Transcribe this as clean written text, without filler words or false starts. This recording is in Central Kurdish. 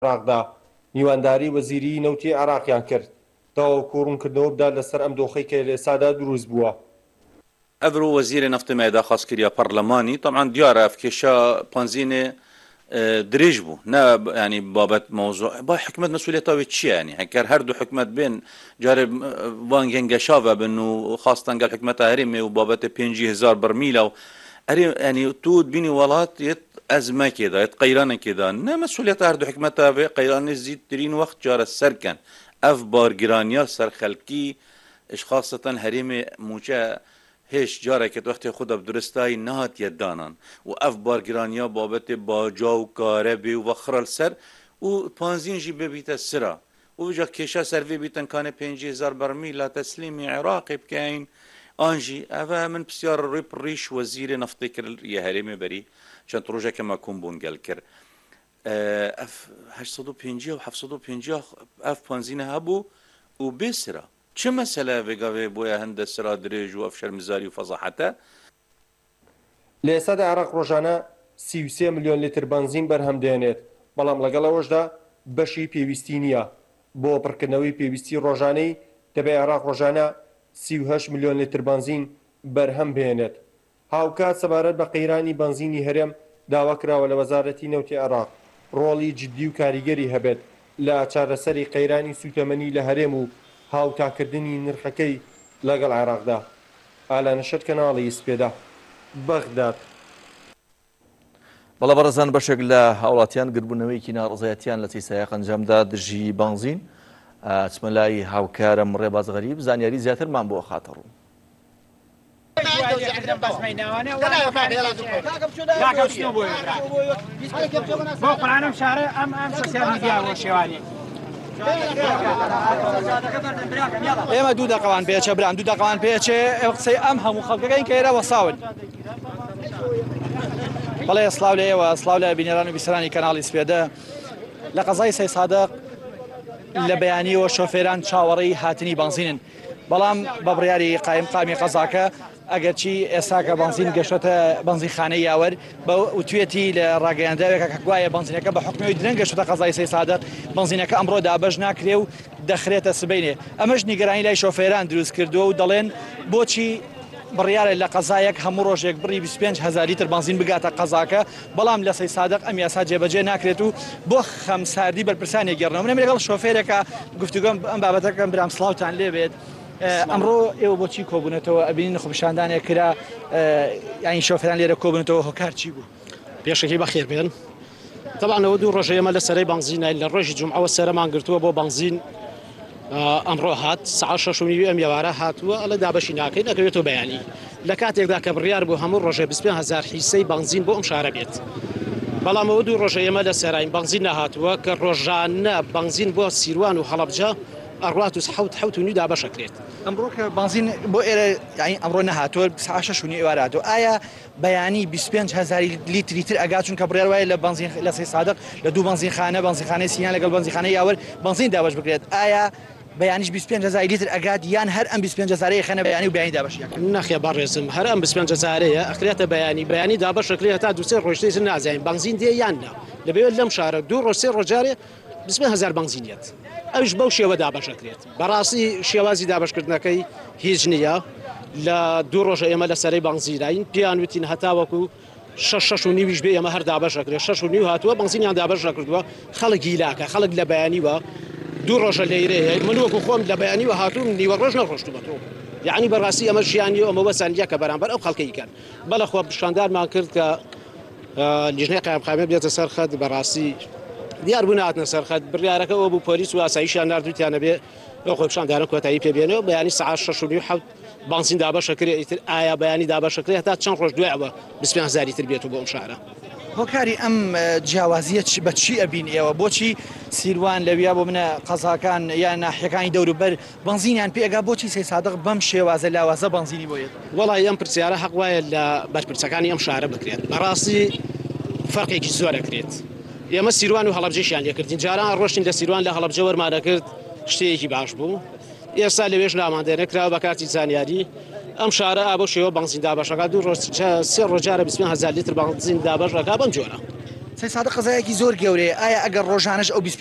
عێراقدا میوانداری وەزیری نەوتی عێراقیان کرد تەواو ڕوونکردنەوە بدا لەسەر ئەم دۆخەی کە لە ئێستادا دروست بووە. ئەڤرۆ وەزیرە نەفتی مەدا خاصکردیا پەرلەمانی طبعا دیارە ئەفکێشا پانزینێ درێژ بوو نه ینی بابەت مۆزوع با حکومت مەسئولێتاوی چییە ینی هەکەر هەردوو حکومت بێن جارێ وانگەنگەشاوە بن و خاستەن گەل حکومەتە هەرێمێ و بابەتە 5,000 بەرمیلە و ئەرێ ینی تو بینی وڵات یەت ئەزمەکێدا یەت قەیرانێکێدا نە مەسئولێتە هەردوو حکومەتە بێ قەیرانی زیدترین وەخت جارە سەرکەن ئەف بارگرانیا سەر خەلکی خاصەتەن هەرێمێ موچە هیچ جارێکت وقتی خود درستایی نهاتیه دانان و اف بارگرانیا بابت باجا و کاربی و خرال سر و پانزین جی ببیت سرا و جا کشا سروی بیتن کان 5,000 برمیل تسلیم عراقی بکین آنجی اوه من بسیار ریپ ریش وزیر نفتی کرد یه هرمی بری چند روژه که ما کن بون گل کرد اف 850 و 750 اف پانزین هبو و بسرا چه مسئله بگاوی بویا هند سرا درێژ و ئەفشەرمزاری و فەزاحەتە لە ئێستادا عێراق ڕۆژانە 33 ملیۆن لیتر بنزین بەرهەم دێنێت بەڵام لەگەڵەوەشدا بەشی پێویستی نییە بۆ پڕکردنەوەی پێویستی ڕۆژانەی دەبێت عێراق ڕۆژانە 38 ملیۆن لیتر بنزین بەرهەم بێنێت. هاوکات سەبارەت بە قەیرانی بنزینی هەرێم داوا کراوە لە وەزارەتی نەوتی عێراق ڕۆڵی جددی و کاریگەری هەبێت لە چارەسەری قەیرانی سوتەمەنی لە هەرێم و هاوتاکردنی نرخەکەی لەگەڵ عێراقدا. ئالانە شەت کەناڵی سپێدا بەغداد. بەڵە بەڕێزان بەشێک لە هاوڵاتیان گربوونەوەیکی ناڕزایەتیان لە تیسایە قەنجامدا دژی بنزین چمە لای هاوکارم ڕێباز غەریب زانیاری زیاترمان بۆ خاتە ڕوو. ئێمە دوو دەقەوان پێچە بران دوو دەقەوان پێچێ ئێوە قسەی ئەم هەموو خەڵکەکەین کە ئێرە وەساون. بەڵێ سڵاو لە ئێوە سڵاو لە بینێران و بیسەرانی کەناڵی سپێدە لە قەزای سەی سادق لە بەیانیەوە شۆفێران چاوەڕێی هاتنی بنزینن بەڵام بە بڕیاری قایمقامی قەزاکە ئەگەرچی ئێساکە بنزین گەشتە بنزینخانەی یاوەر بە وتوێتی لە ڕاگەیانداوێکە کە گوایە بنزینەکە بە حکومەوەی درەنگ گەشتە قەزای سەی سادق بنزینەکە ئەمڕۆ دابەش ناکرێ و دەخرێتە سبەینێ ئەمەش نیگەرانی لای شۆفێران دروست کردووە و دەڵێن بۆچی بڕیارە لە قەزایەک هەموو ڕۆژێک بڕی 25,000 لیتر بنزین بگاتە قەزاکە بەڵام لە سەی سادق ئەم یاسا جێبەجێ ناکرێت و بۆ خەمساردی بەرپرسانی گەڕنەوە من لەگەڵ شۆفێرێکە گفتوگۆم ئەم بابەتەکەم برام سڵاوتان لێ بێت. ئەمڕۆ ئێوە بۆچی کۆبوونەتەوە ئەبینین خۆپیشاندانێک کرا یانی شۆفێران لێرە کۆبوونەتەوە هۆکار چی بوو؟ پێشەکەی بەخێر بێن تەبانەوە دوو ڕۆژە ئێمە لە سەرەی بنزینە لە ڕۆژی جومعەوە سەرەمان گرتووە بۆ بنزین ئەمڕۆ هات ساعت 6:30 ئەم یاوارە هاتووە ئەلە دابەشی ناکەین ئەکەوێتەوە بەیانی لە کاتێکدا کە بڕیار بوو هەموو ڕۆژێ 25,000 حیسەی بنزین بۆ ئەم شارە بێت بەڵام ئەوە دوو ڕۆژە ئێمە لە سەراین بنزین نەهاتووە کە ڕۆژانە بنزین بۆ سیروان و هەڵەبجە ئەڕات و حوت و نی دابەشەکرێت ئەمڕۆ کە بنزین بۆ ئێرە ئەمڕۆ نەهاتووە ساعت 6:30 ئێوارهاتوە ئایا بەیانی 25,000 لیتری تر ئەگات چونکە بڕیار وایە لە بنزین لە سەی سادق لە دوو بنزینخانەی سینیان لەگەڵ بنزینخانەی یاوەر بنزین دابەش بکرێت ئایا بەیانیش 25,000 لیتر ئەگات یان هەر ئەم 25,000 خەنە بەیانی و بەیانی دابەشیەکە نەخێ بەڕێزم هەر ئەم 25,000 ئەخرێتە بەیانی دابەشەکرێت تا دووسێ ڕۆژتەی نازانین بنزین دێ یاننا لەبێت لەم شارە دوو ڕۆژ سێ ڕۆژارێ 20,000 بنزینیت ئەوش بەو شێوە دابەشەکرێت بەڕاستی شێوازی دابشکردنەکەی هیچ نییە لە دوو ڕۆژە ئێمە لە سەرەی بنزینین پیان وتین هەتاوەکو 6:30 بێ ئێمە هەر دابەشەکرێت 6:30 هاتووە بنزینیان دابەش نەکردووە خەڵک گیلاکە خەڵک لە بەیانیوە دوو ڕۆژە لێرێ من وەکو خۆم لە بەیانیوە هاتووم نیوە ڕۆژ نەڕۆشتووە تۆ یعنی بەڕاستی ئەمە ژیانی ئەمە وەسانیە کە بەرامبەر ئەو خەڵکەی کەن بەڵە خۆ پیشاندارمان کرد کە لیژنەی قایمقامی بێتە سەر خەت بەڕاستی دیار بوو نهاتنە سەر خەت بڕیارەکە ئەوە بوو پۆلیس و ئاسایشیان نردووتیانە بێ ئەو خۆی پیشاندارە کۆتایی پێبێنەوە بەیانی ساعت 6:30 بنزین دابەشەکرێت ئیتر ئایا بەیانی دابەشەکرێت هەتا چەند ڕۆژ دوایەوە 25,000 لیتر بێت بۆ ئەم شارە. هۆکاری ئەم جیاوازیە بە چی ئەبین ئێوە بۆچی سیروان لەویا بۆ منە قەزاکان یان ناحیەکانی دەوروبەر بنزینیان پێگا بۆچی سەی سادق بەم شێوازە لاوازە بنزینی بۆیێت؟ وەڵای ئەم پرسیارە حەق وایە لە بەرپرسەکانی ئەم شارە بکرێت بەڕاستی فەرقێکی زۆرەکرێت ئێمە سیروان و هەڵەبجەشیان لێکردین جاران ڕۆشتین لە سیروان لە هەڵەبجە وەرمانەکرد شتەیەکی باش بوو ئێستا لەوێش ناماندێنەکراوە بە کاتی زانیاری ئەم شارە ئابۆ شێوە بنزین دابەشەکە دوو ڕۆژ سێ ڕۆژارە 20,000 لیتر بنزین دابەشەکە بەم جۆرە سەی سادق قەزایەکی زۆر گەورەیە ئایا ئەگەر ڕۆژانەش ئەو